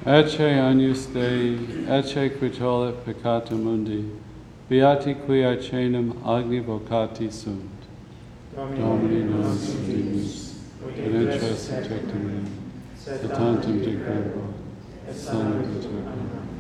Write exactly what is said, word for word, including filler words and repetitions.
Ecce agnus Dei, ecce qui tollit peccatum mundi, beati qui aecenum agni vocati sunt. Domini nos Dominus, et intres in tectum, et tantum de grebo, et sanctum